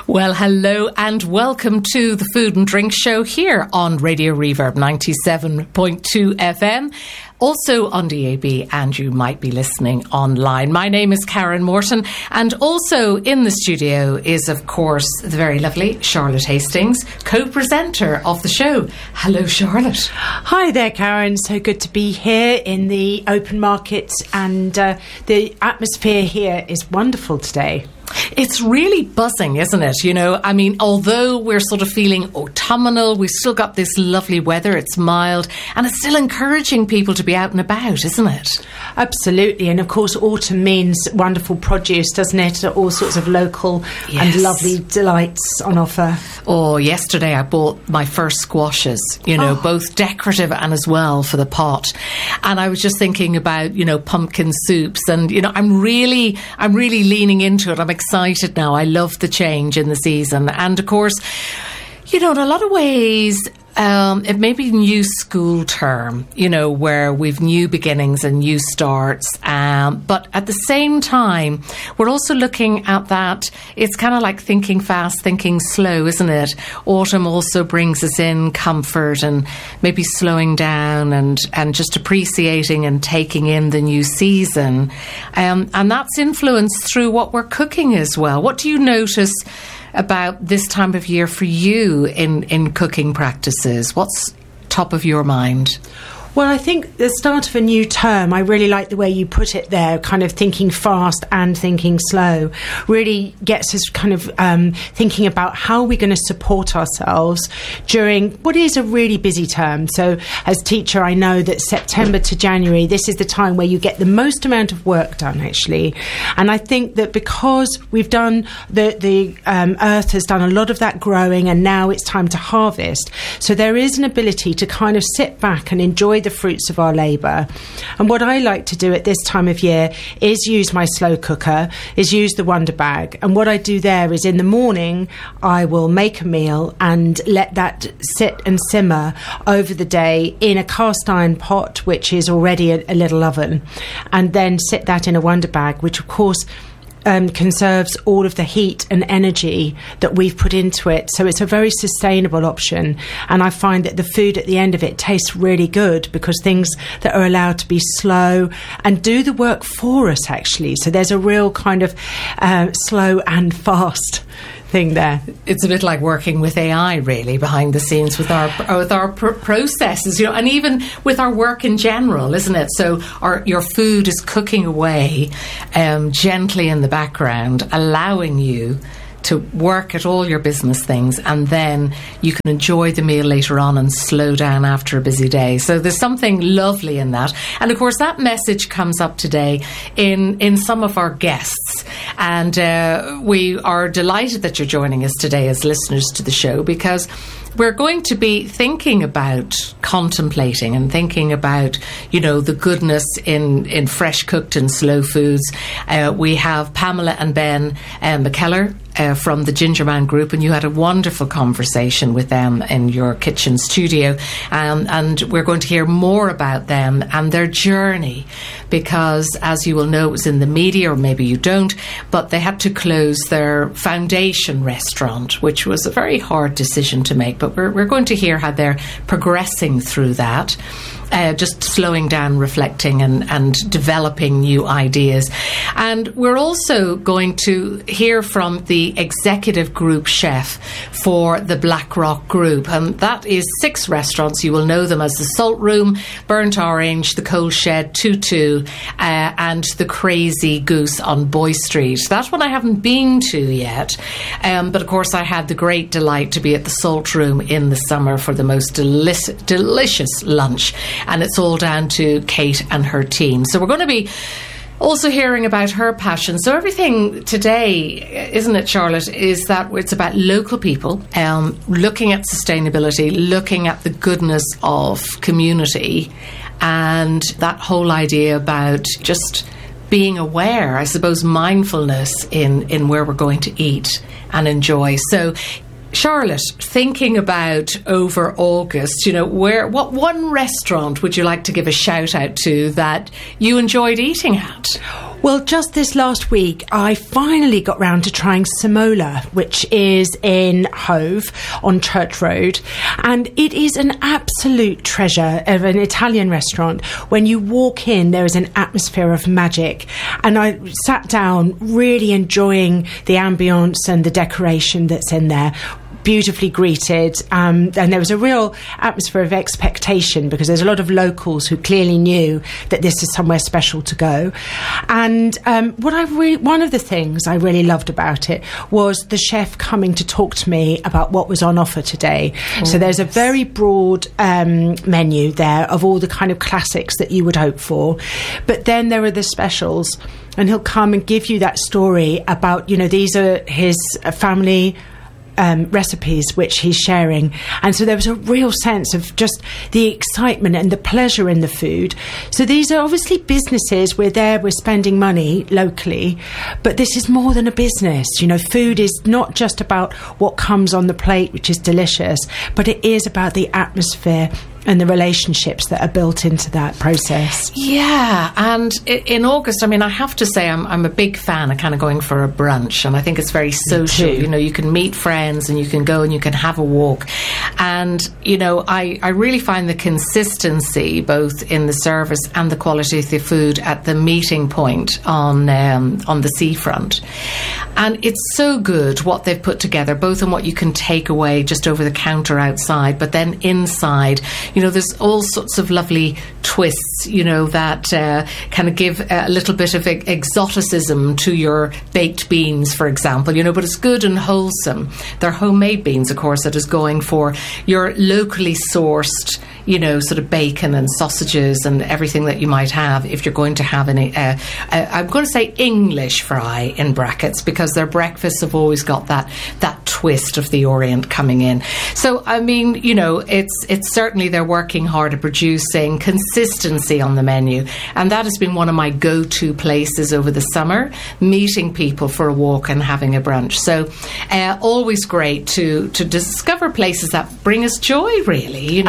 Well, hello and welcome to the Food and Drink Show here on Radio Reverb 97.2 FM. Also on DAB, and you might be listening online. My name is Karen Morton, and also in the studio is, of course, the very lovely Charlotte Hastings, co-presenter of the show. Hello, Charlotte. Hi there, Karen. So good to be here in the open market, and the atmosphere here is wonderful today. It's really buzzing, isn't it? You know, I mean, although we're sort of feeling autumnal, we've still got this lovely weather, it's mild, and it's still encouraging people to be out and about, isn't it? Absolutely. And of course, autumn means wonderful produce, doesn't it? All sorts of local and lovely delights on offer. Oh, yesterday I bought my first squashes, you know, both decorative and as well for the pot. And I was just thinking about, you know, pumpkin soups, and, you know, I'm really leaning into it. I'm excited now. I love the change in the season. And of course, you know, in a lot of ways, it may be new school term, you know, where we've new beginnings and new starts. But at the same time, we're also looking at that. It's kind of like thinking fast, thinking slow, isn't it? Autumn also brings us in comfort and maybe slowing down and just appreciating and taking in the new season. And that's influenced through what we're cooking as well. What do you notice about this time of year for you in cooking practices? What's top of your mind? Well, I think the start of a new term, I really like the way you put it there, kind of thinking fast and thinking slow, really gets us kind of thinking about how we're going to support ourselves during what is a really busy term. So as teacher, I know that September to January, this is the time where you get the most amount of work done, actually. And I think that because we've done, the earth has done a lot of that growing, and now it's time to harvest. So there is an ability to kind of sit back and enjoy the fruits of our labour. And what I like to do at this time of year is use my slow cooker, is use the Wonder Bag. And what I do there is in the morning, I will make a meal and let that sit and simmer over the day in a cast iron pot, which is already a little oven, and then sit that in a Wonder Bag, which of course conserves all of the heat and energy that we've put into it. So it's a very sustainable option. And I find that the food at the end of it tastes really good, because things that are allowed to be slow and do the work for us, actually. So there's a real kind of slow and fast thing there. It's a bit like working with AI, really, behind the scenes with our processes, you know, and even with our work in general, isn't it? So your food is cooking away gently in the background, allowing you to work at all your business things, and then you can enjoy the meal later on and slow down after a busy day. So there's something lovely in that. And of course, that message comes up today in some of our guests. And we are delighted that you're joining us today as listeners to the show, because we're going to be thinking about contemplating and thinking about, you know, the goodness in fresh cooked and slow foods. We have Pamela and Ben McKellar from the Gingerman Group, and you had a wonderful conversation with them in your kitchen studio, and we're going to hear more about them and their journey, because as you will know, it was in the media, or maybe you don't, but they had to close their foundation restaurant, which was a very hard decision to make, but we're going to hear how they're progressing through that. Just slowing down, reflecting and developing new ideas. And we're also going to hear from the executive group chef for the Blackrock Group. And that is 6 restaurants. You will know them as the Salt Room, Burnt Orange, the Coal Shed, Tutu, and the Crazy Goose on Boy Street. That one I haven't been to yet. But of course, I had the great delight to be at the Salt Room in the summer for the most delicious lunch. And it's all down to Kate and her team. So we're going to be also hearing about her passion. So everything today, isn't it, Charlotte, is that it's about local people, looking at sustainability, looking at the goodness of community, and that whole idea about just being aware, I suppose, mindfulness in where we're going to eat and enjoy. So Charlotte, thinking about over August, you know, what one restaurant would you like to give a shout out to that you enjoyed eating at? Well, just this last week, I finally got round to trying Semola, which is in Hove on Church Road. And it is an absolute treasure of an Italian restaurant. When you walk in, there is an atmosphere of magic. And I sat down really enjoying the ambience and the decoration that's in there. Beautifully greeted, and there was a real atmosphere of expectation because there's a lot of locals who clearly knew that this is somewhere special to go. And one of the things I really loved about it was the chef coming to talk to me about what was on offer today. So there's a very broad menu there of all the kind of classics that you would hope for, but then there are the specials, and he'll come and give you that story about, these are his family recipes which he's sharing. And so there was a real sense of just the excitement and the pleasure in the food. So these are obviously businesses. We're spending money locally, but this is more than a business. Food is not just about what comes on the plate, which is delicious, but it is about the atmosphere and the relationships that are built into that process. Yeah, and in August, I have to say I'm a big fan of kind of going for a brunch, and I think it's very social. You can meet friends and you can go and you can have a walk. And, I really find the consistency both in the service and the quality of the food at the meeting point on the seafront. And it's so good what they've put together, both in what you can take away just over the counter outside, but then inside, there's all sorts of lovely twists, that kind of give a little bit of exoticism to your baked beans, for example, but it's good and wholesome. They're homemade beans, of course, that is going for your locally sourced, sort of bacon and sausages and everything that you might have if you're going to have I'm going to say English fry in brackets, because their breakfasts have always got that twist of the Orient coming in. So, it's certainly they're working hard at producing consistency on the menu. And that has been one of my go-to places over the summer, meeting people for a walk and having a brunch. So, always great to discover places that bring us joy, really.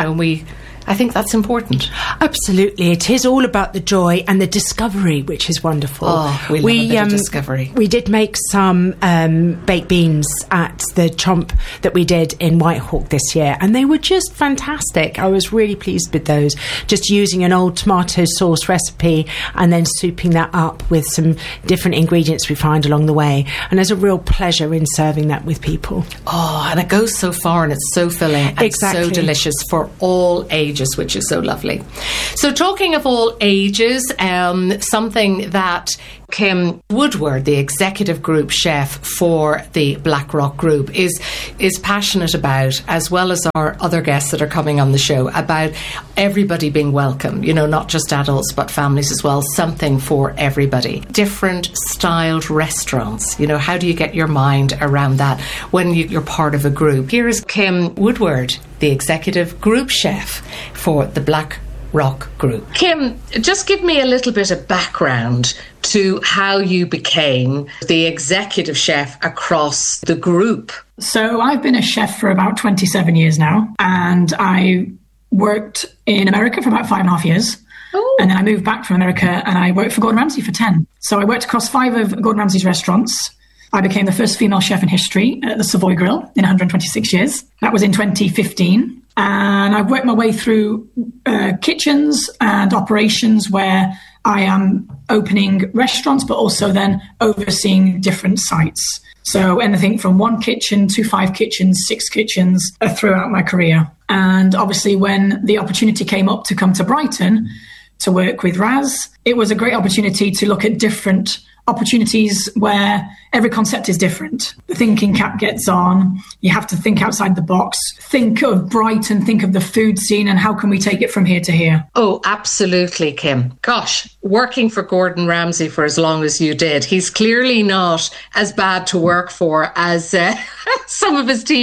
I think that's important. Absolutely. It is all about the joy and the discovery, which is wonderful. Oh, we love a bit of discovery. We did make some baked beans at the Chomp that we did in Whitehawk this year, and they were just fantastic. I was really pleased with those. Just using an old tomato sauce recipe and then souping that up with some different ingredients we find along the way. And there's a real pleasure in serving that with people. Oh, and it goes so far and it's so filling and so delicious for all ages, which is so lovely. So talking of all ages, something that Kim Woodward, the executive group chef for the Blackrock Group, is passionate about, as well as our other guests that are coming on the show, about everybody being welcome, not just adults but families as well, something for everybody. Different styled restaurants, how do you get your mind around that when you're part of a group? Here is Kim Woodward, the executive group chef for the Blackrock Group. Kim, just give me a little bit of background to how you became the executive chef across the group. So I've been a chef for about 27 years now, and I worked in America for about 5.5 years. Ooh. And then I moved back from America and I worked for Gordon Ramsay for 10. So I worked across 5 of Gordon Ramsay's restaurants. I became the first female chef in history at the Savoy Grill in 126 years. That was in 2015. And I've worked my way through kitchens and operations where I am opening restaurants, but also then overseeing different sites. So anything from 1 kitchen to 5 kitchens, 6 kitchens throughout my career. And obviously when the opportunity came up to come to Brighton to work with Raz, it was a great opportunity to look at different opportunities where every concept is different. The thinking cap gets on. You have to think outside the box. Think of Brighton, think of the food scene, and how can we take it from here to here? Oh, absolutely, Kim. Gosh, working for Gordon Ramsay for as long as you did, he's clearly not as bad to work for as some of his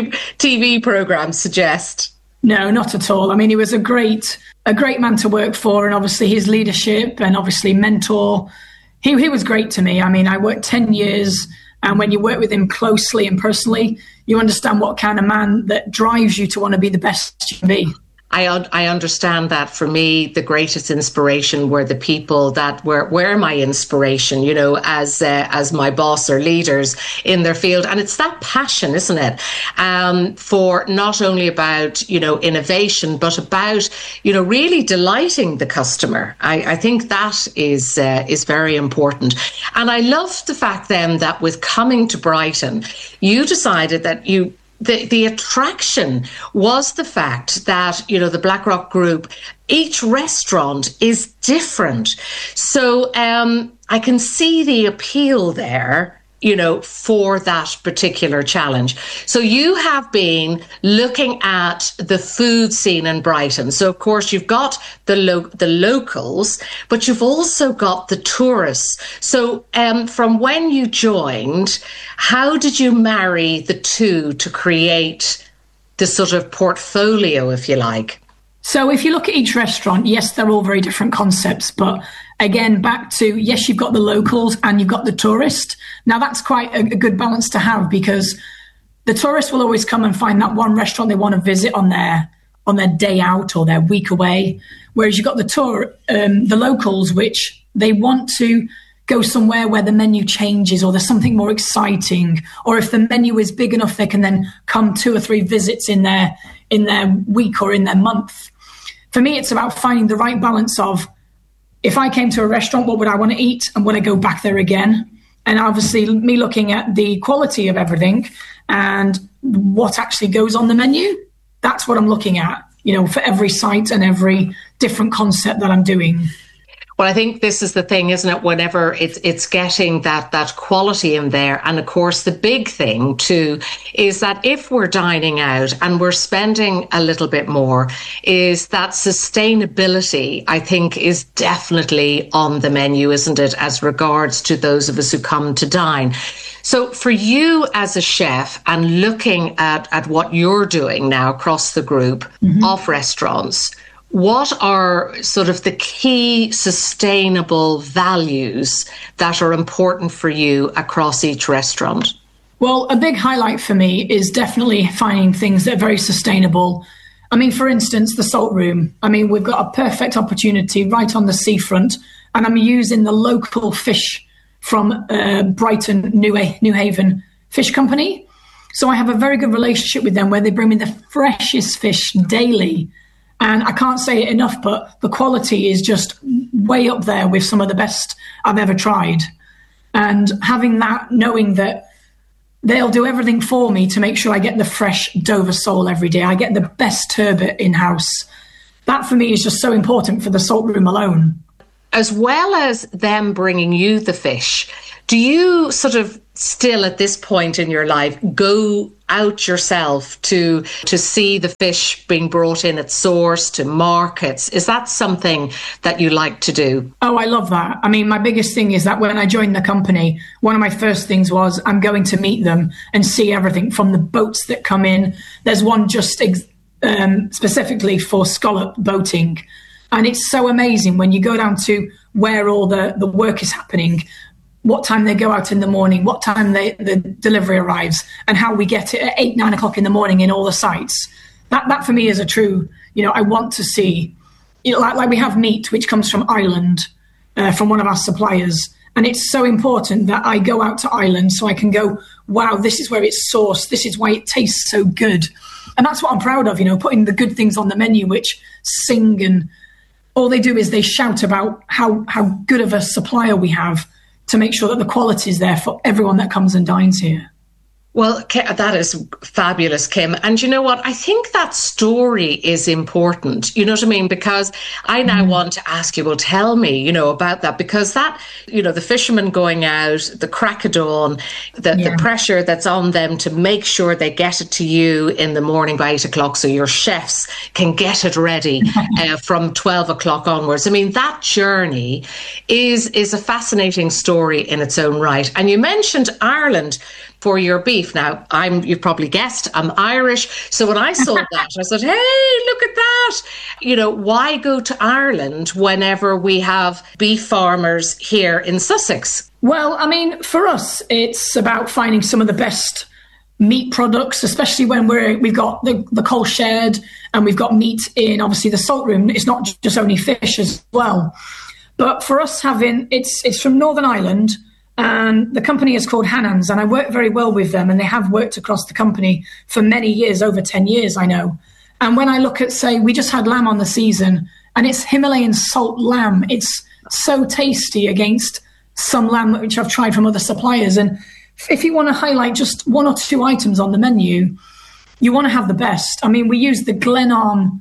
TV programs suggest. No, not at all. I mean, he was a great man to work for, and obviously his leadership and obviously mentor. He was great to me. I mean, I worked 10 years, and when you work with him closely and personally, you understand what kind of man that drives you to want to be the best you can be. I understand that. For me, the greatest inspiration were the people that were my inspiration, you know, as my boss or leaders in their field. And it's that passion, isn't it? For not only about, you know, innovation, but about, you know, really delighting the customer. I think that is very important. And I love the fact then that with coming to Brighton, you decided that the attraction was the fact that, you know, the BlackRock Group, each restaurant is different. So I can see the appeal there, you know, for that particular challenge. So you have been looking at the food scene in Brighton. So, of course, you've got the locals, but you've also got the tourists. So from when you joined, how did you marry the two to create the sort of portfolio, if you like? So if you look at each restaurant, yes, they're all very different concepts, but again, back to, yes, you've got the locals and you've got the tourist. Now, that's quite a good balance to have, because the tourist will always come and find that one restaurant they want to visit on their day out or their week away. Whereas you've got the locals, which they want to go somewhere where the menu changes or there's something more exciting, or if the menu is big enough, they can then come 2 or 3 visits in their week or in their month. For me, it's about finding the right balance of, if I came to a restaurant, what would I want to eat and would I go back there again? And obviously me looking at the quality of everything and what actually goes on the menu, that's what I'm looking at, you know, for every site and every different concept that I'm doing. Well, I think this is the thing, isn't it? Whenever it's getting that quality in there. And of course, the big thing too is that if we're dining out and we're spending a little bit more, is that sustainability, I think, is definitely on the menu, isn't it? As regards to those of us who come to dine. So for you as a chef and looking at what you're doing now across the group of restaurants, what are sort of the key sustainable values that are important for you across each restaurant? Well, a big highlight for me is definitely finding things that are very sustainable. I mean, for instance, the Salt Room. I mean, we've got a perfect opportunity right on the seafront, and I'm using the local fish from Brighton, New Haven Fish Company. So I have a very good relationship with them where they bring me the freshest fish daily. And I can't say it enough, but the quality is just way up there with some of the best I've ever tried. And having that, knowing that they'll do everything for me to make sure I get the fresh Dover sole every day, I get the best turbot in-house. That for me is just so important for the Salt Room alone. As well as them bringing you the fish, do you sort of still at this point in your life go out yourself to see the fish being brought in at source to markets? Is that something that you like to do? Oh, I love that. I mean, my biggest thing is that when I joined the company, one of my first things was I'm going to meet them and see everything from the boats that come in. There's one just specifically for scallop boating. And it's so amazing when you go down to where all the work is happening, what time they go out in the morning, what time the delivery arrives, and how we get it at 8, 9 o'clock in the morning in all the sites. That for me is a true, you know, I want to see, you know, like we have meat, which comes from Ireland, from one of our suppliers. And it's so important that I go out to Ireland so I can go, wow, this is where it's sourced. This is why it tastes so good. And that's what I'm proud of, you know, putting the good things on the menu, which sing, and all they do is they shout about how good of a supplier we have to make sure that the quality is there for everyone that comes and dines here. Well, that is fabulous, Kim. And you know what? I think that story is important. You know what I mean? Because I now want to ask you, well, tell me, you know, about that. Because that, you know, the fishermen going out, the crack of dawn, the pressure that's on them to make sure they get it to you in the morning by 8 o'clock so your chefs can get it ready from 12 o'clock onwards. I mean, that journey is a fascinating story in its own right. And you mentioned Ireland for your beef. Now, you've probably guessed, I'm Irish. So when I saw that, I said, hey, look at that. You know, why go to Ireland whenever we have beef farmers here in Sussex? Well, I mean, for us, it's about finding some of the best meat products, especially when we've got the coal shed and we've got meat in obviously the salt room. It's not just only fish as well. But for us it's from Northern Ireland, and the company is called Hanans, and I work very well with them, and they have worked across the company for many years, over 10 years, I know. And when I look at, say, we just had lamb on the season, and it's Himalayan salt lamb. It's so tasty against some lamb which I've tried from other suppliers. And if you want to highlight just one or two items on the menu, you want to have the best. I mean, we use the Glenarm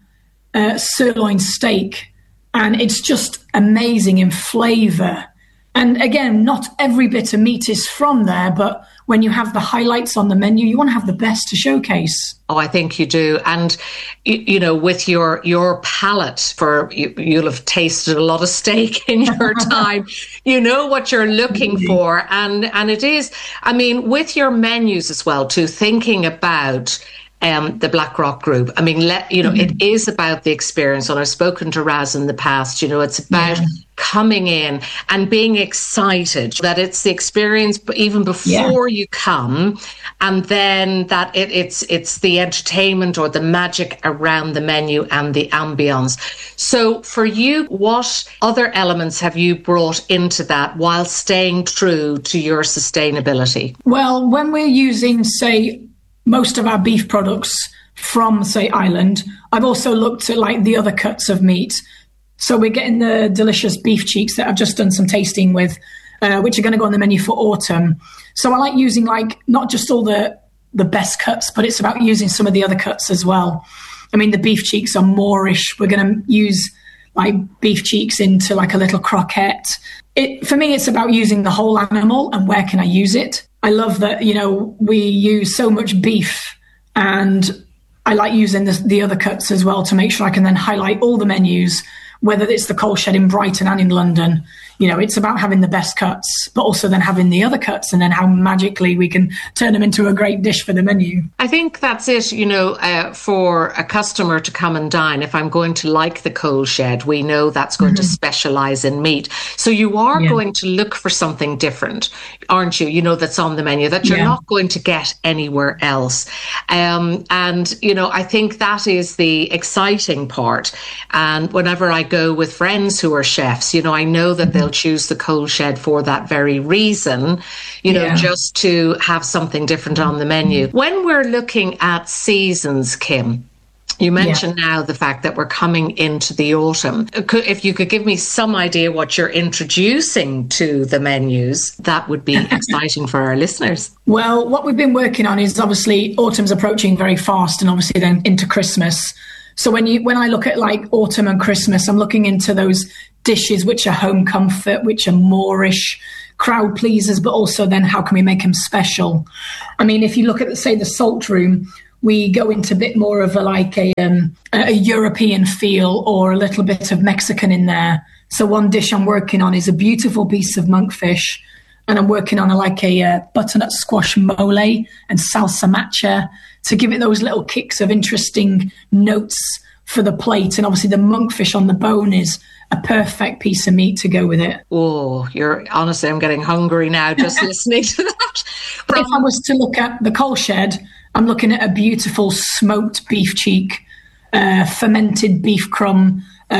sirloin steak, and it's just amazing in flavour. And again, not every bit of meat is from there, but when you have the highlights on the menu, you want to have the best to showcase. Oh, I think you do. And, you know, with your palate you'll have tasted a lot of steak in your time. You know what you're looking for. And it is, I mean, with your menus as well, too, thinking about the Blackrock Group. I mean, it is about the experience. And I've spoken to Raz in the past, you know, it's about coming in and being excited that it's the experience even before you come, and then that it's the entertainment or the magic around the menu and the ambience. So for you, what other elements have you brought into that while staying true to your sustainability? Well, when we're using, say, most of our beef products from, say, Ireland, I've also looked at like the other cuts of meat. So we're getting the delicious beef cheeks that I've just done some tasting with, which are going to go on the menu for autumn. So I like using like not just all the best cuts, but it's about using some of the other cuts as well. I mean, the beef cheeks are Moorish. We're going to use like beef cheeks into like a little croquette. For me, it's about using the whole animal and where can I use it. I love that, you know, we use so much beef, and I like using the other cuts as well to make sure I can then highlight all the menus, whether it's the coal shed in Brighton and in London. You know, it's about having the best cuts, but also then having the other cuts, and then how magically we can turn them into a great dish for the menu. I think that's it, you know, for a customer to come and dine. If I'm going to like the coal shed, we know that's going to specialise in meat. So you are going to look for something different, aren't you? You know, that's on the menu that you're not going to get anywhere else. And, you know, I think that is the exciting part. And whenever I go with friends who are chefs, you know, I know that they'll choose the coal shed for that very reason, you know, just to have something different on the menu. When we're looking at seasons, Kim, you mentioned now the fact that we're coming into the autumn. If you could give me some idea what you're introducing to the menus, that would be exciting for our listeners. Well, what we've been working on is obviously autumn's approaching very fast, and obviously then into Christmas. So when I look at like autumn and Christmas, I'm looking into those dishes which are home comfort, which are Moorish, crowd pleasers, but also then how can we make them special? I mean, if you look at, say, the salt room, we go into a bit more of a European feel, or a little bit of Mexican in there. So one dish I'm working on is a beautiful piece of monkfish, and I'm working on a butternut squash mole and salsa matcha to give it those little kicks of interesting notes for the plate. And obviously the monkfish on the bone is a perfect piece of meat to go with it. Oh, honestly, I'm getting hungry now just listening to that. If I was to look at the coal shed, I'm looking at a beautiful smoked beef cheek, fermented beef crumb,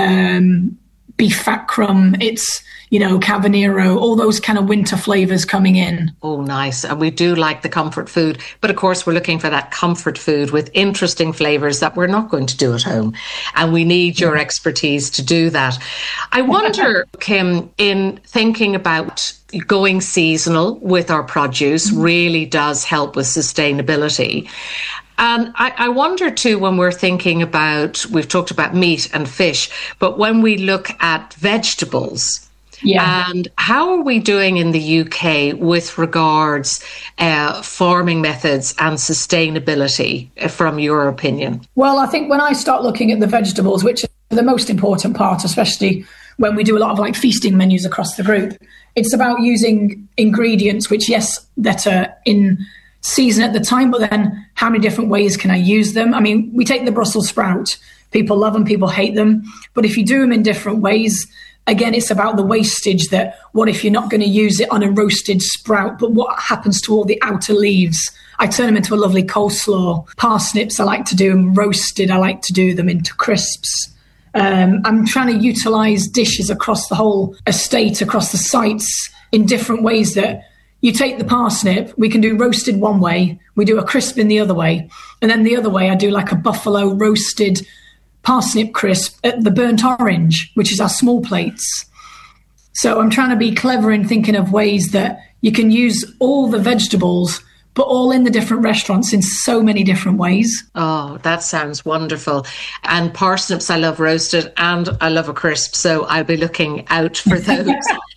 beef fat crumb. It's, you know, Cabanero, all those kind of winter flavours coming in. Oh, nice. And we do like the comfort food. But of course, we're looking for that comfort food with interesting flavours that we're not going to do at home. And we need your expertise to do that. I wonder, Kim, in thinking about going seasonal with our produce really does help with sustainability. And I wonder too, when we're thinking about, we've talked about meat and fish, but when we look at vegetables, and how are we doing in the UK with regards farming methods and sustainability, from your opinion? Well, I think when I start looking at the vegetables, which are the most important part, especially when we do a lot of like feasting menus across the group, it's about using ingredients which, yes, that are in season at the time, but then how many different ways can I use them? I mean, we take the Brussels sprout. People love them, people hate them. But if you do them in different ways, again, it's about the wastage, that what if you're not going to use it on a roasted sprout, but what happens to all the outer leaves? I turn them into a lovely coleslaw. Parsnips, I like to do them roasted. I like to do them into crisps. I'm trying to utilise dishes across the whole estate, across the sites, in different ways. That you take the parsnip, we can do roasted one way, we do a crisp in the other way, and then the other way I do like a buffalo roasted parsnip crisp at the burnt orange, which is our small plates. So I'm trying to be clever in thinking of ways that you can use all the vegetables, but all in the different restaurants in so many different ways. Oh, that sounds wonderful. And parsnips, I love roasted, and I love a crisp, so I'll be looking out for those.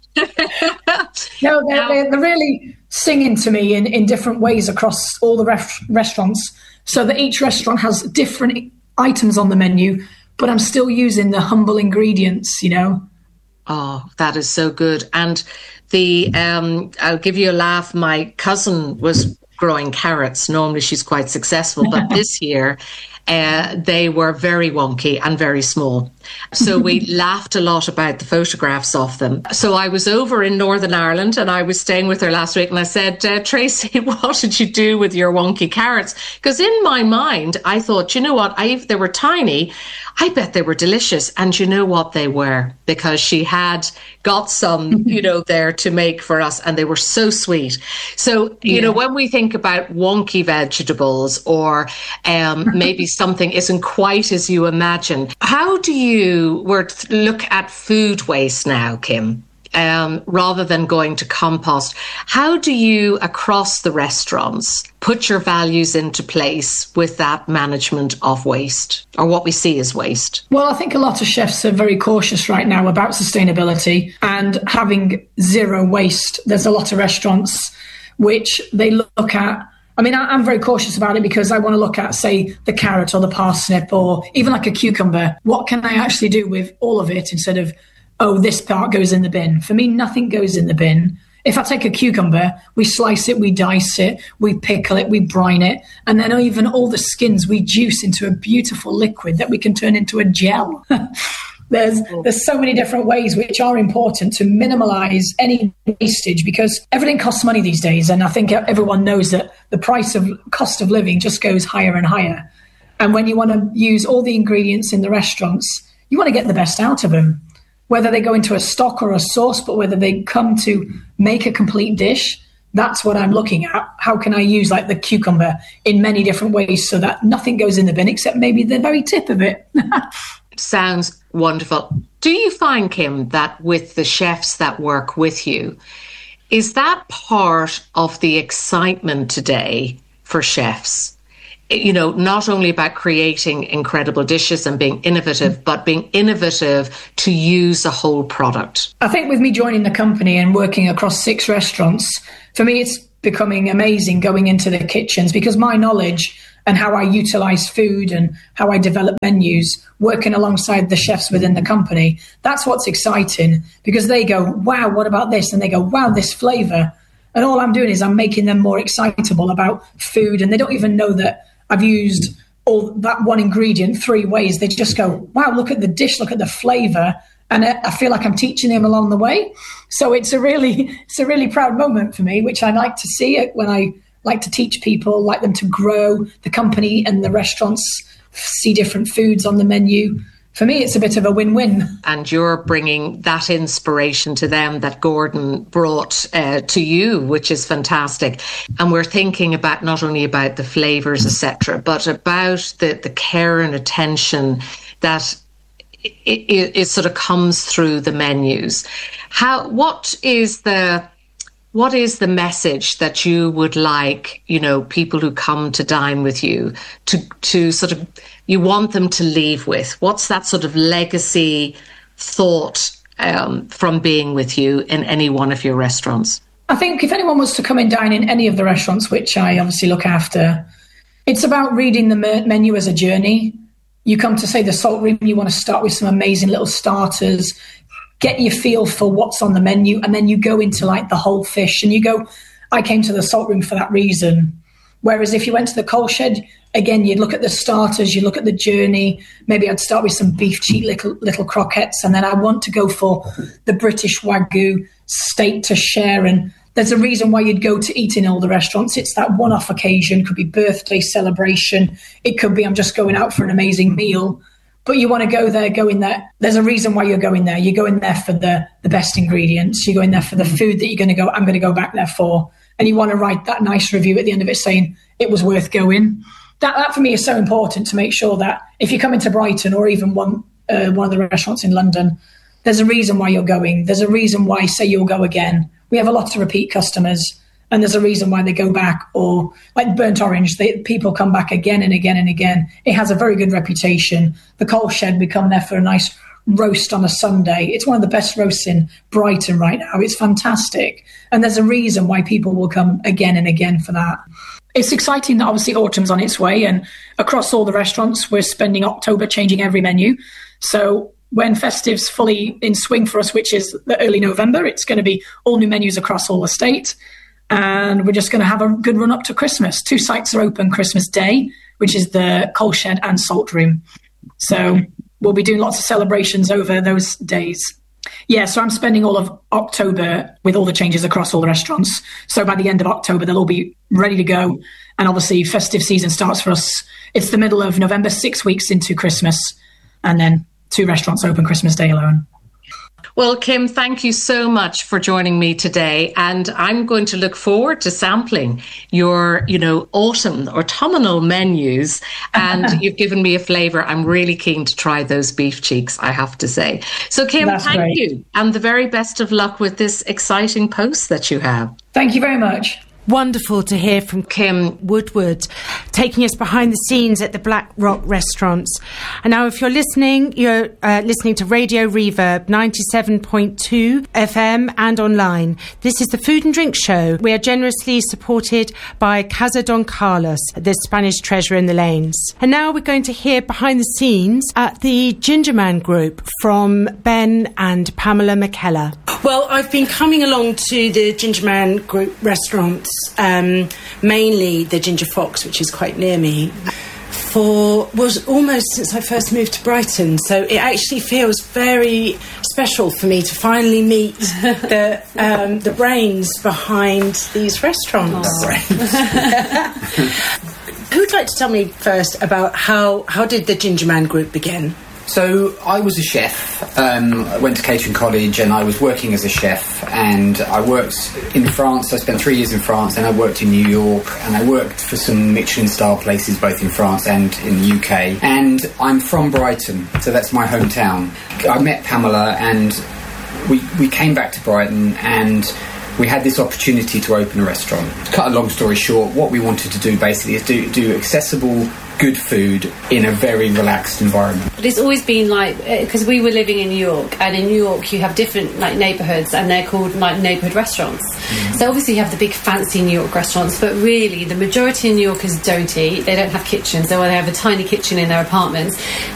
No, they're really singing to me in different ways across all the restaurants, so that each restaurant has different items on the menu, but I'm still using the humble ingredients, you know. Oh, that is so good. And I'll give you a laugh. My cousin was growing carrots. Normally she's quite successful, but this year they were very wonky and very small. So we laughed a lot about the photographs of them. So I was over in Northern Ireland and I was staying with her last week, and I said, Tracy, what did you do with your wonky carrots? Because in my mind, I thought, you know what, they were tiny. I bet they were delicious. And you know what they were? Because she had got some, there to make for us, and they were so sweet. So, you know, when we think about wonky vegetables, or maybe something isn't quite as you imagine, how do you look at food waste now, Kim? Rather than going to compost, how do you, across the restaurants, put your values into place with that management of waste, or what we see as waste? Well, I think a lot of chefs are very cautious right now about sustainability and having zero waste. There's a lot of restaurants which they look at. I mean, I'm very cautious about it because I want to look at, say, the carrot or the parsnip or even like a cucumber. What can I actually do with all of it instead of, oh, this part goes in the bin? For me, nothing goes in the bin. If I take a cucumber, we slice it, we dice it, we pickle it, we brine it, and then even all the skins we juice into a beautiful liquid that we can turn into a gel. There's so many different ways which are important to minimize any wastage, because everything costs money these days. And I think everyone knows that the cost of living just goes higher and higher. And when you want to use all the ingredients in the restaurants, you want to get the best out of them, whether they go into a stock or a sauce, but whether they come to make a complete dish. That's what I'm looking at. How can I use like the cucumber in many different ways so that nothing goes in the bin except maybe the very tip of it? Sounds wonderful. Do you find, Kim, that with the chefs that work with you, is that part of the excitement today for chefs? You know, not only about creating incredible dishes and being innovative, but being innovative to use a whole product. I think with me joining the company and working across 6 restaurants, for me, it's becoming amazing going into the kitchens, because my knowledge and how I utilize food and how I develop menus, working alongside the chefs within the company, that's what's exciting, because they go, wow, what about this? And they go, wow, this flavor. And all I'm doing is I'm making them more excitable about food. And they don't even know that I've used all that one ingredient 3 ways. They just go, wow, look at the dish, look at the flavor. And I feel like I'm teaching them along the way. So it's a really proud moment for me, which I like to see it when I like to teach people, like them to grow the company and the restaurants, see different foods on the menu. For me, it's a bit of a win-win. And you're bringing that inspiration to them that Gordon brought to you, which is fantastic. And we're thinking about not only about the flavours, etc., but about the care and attention that it sort of comes through the menus. What is the message that you would like, you know, people who come to dine with you to sort of, you want them to leave with? What's that sort of legacy thought from being with you in any one of your restaurants? I think if anyone was to come and dine in any of the restaurants, which I obviously look after, it's about reading the menu as a journey. You come to, say, the Salt Room, you want to start with some amazing little starters, get your feel for what's on the menu, and then you go into like the whole fish and you go, I came to the Salt Room for that reason. Whereas if you went to the Coal Shed, again, you'd look at the starters, you look at the journey. Maybe I'd start with some beef cheek little croquettes, and then I want to go for the British Wagyu steak to share. And there's a reason why you'd go to eat in all the restaurants. It's that one-off occasion. Could be birthday celebration. It could be I'm just going out for an amazing meal. But you want to go in there. There's a reason why you're going there. You're going there for the best ingredients. You're going there for the food that I'm going to go back there for. And you want to write that nice review at the end of it saying it was worth going. That for me is so important, to make sure that if you come into Brighton or even one of the restaurants in London, there's a reason why you're going. There's a reason why, say, you'll go again. We have a lot of repeat customers, and there's a reason why they go back. Or like Burnt Orange, people come back again and again and again. It has a very good reputation. The Coal Shed, we come there for a nice roast on a Sunday. It's one of the best roasts in Brighton right now. It's fantastic. And there's a reason why people will come again and again for that. It's exciting that obviously autumn's on its way, and across all the restaurants, we're spending October changing every menu. So when Festive's fully in swing for us, which is the early November, it's going to be all new menus across all the state. And we're just going to have a good run up to Christmas. 2 sites are open Christmas Day, which is the Coal Shed and Salt Room. So we'll be doing lots of celebrations over those days. Yeah, so I'm spending all of October with all the changes across all the restaurants. So by the end of October, they'll all be ready to go. And obviously, festive season starts for us. It's the middle of November, 6 weeks into Christmas. And then 2 restaurants open Christmas Day alone. Well, Kim, thank you so much for joining me today. And I'm going to look forward to sampling your, autumnal menus. And you've given me a flavour. I'm really keen to try those beef cheeks, I have to say. So, Kim, thank you. And the very best of luck with this exciting post that you have. Thank you very much. Wonderful to hear from Kim Woodward, taking us behind the scenes at the Black Rock restaurants. And now, if you're listening to Radio Reverb 97.2 FM and online. This is the Food and Drink Show. We are generously supported by Casa Don Carlos, the Spanish treasure in the lanes. And now we're going to hear behind the scenes at the Gingerman Group from Ben and Pamela McKellar. Well, I've been coming along to the Gingerman Group restaurants, mainly the Ginger Fox, which is quite near me, was almost since I first moved to Brighton. So it actually feels very special for me to finally meet the brains behind these rrestaurants. Who'd like to tell me first about how did the Gingerman Group begin? So I was a chef. I went to catering college and I was working as a chef, and I worked in France. I spent 3 years in France, and I worked in New York, and I worked for some Michelin star places both in France and in the UK. And I'm from Brighton, so that's my hometown. I met Pamela and we came back to Brighton, and we had this opportunity to open a restaurant. To cut a long story short, what we wanted to do basically is do accessible, good food in a very relaxed environment. But it's always been like, because we were living in New York, and in New York you have different neighbourhoods, and they're called neighbourhood restaurants. Mm-hmm. So obviously you have the big fancy New York restaurants, but really the majority of New Yorkers don't eat. They don't have kitchens, or they have a tiny kitchen in their apartments.